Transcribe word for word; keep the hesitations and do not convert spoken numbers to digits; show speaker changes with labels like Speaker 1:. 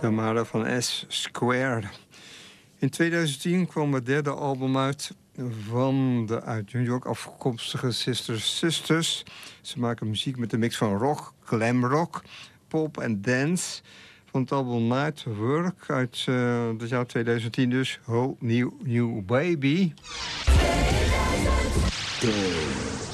Speaker 1: Tamara van S. Square. In tweeduizend tien kwam het derde album uit van de uit New York afkomstige Sister Sisters. Ze maken muziek met een mix van rock, glam rock, pop en dance. Van het album Night Work uit uh, het jaar tweeduizend tien dus. Whole New New Baby.